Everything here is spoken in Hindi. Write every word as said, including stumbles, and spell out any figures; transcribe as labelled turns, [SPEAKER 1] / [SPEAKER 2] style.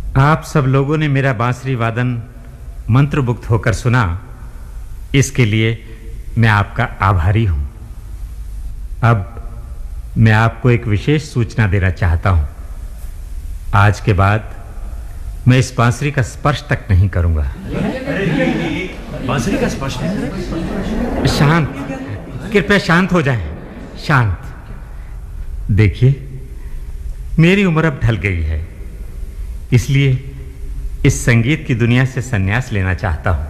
[SPEAKER 1] आप सब लोगों ने मेरा बांसुरी वादन मंत्रमुग्ध होकर सुना, इसके लिए मैं आपका आभारी हूं। अब मैं आपको एक विशेष सूचना देना चाहता हूं। आज के बाद मैं इस बांसुरी का स्पर्श तक नहीं करूंगा।
[SPEAKER 2] बांसुरी का स्पर्श नहीं?
[SPEAKER 1] शांत, कृपया शांत हो जाएं। शांत। देखिए, मेरी उम्र अब ढल गई है, इसलिए इस संगीत की दुनिया से संन्यास लेना चाहता हूं।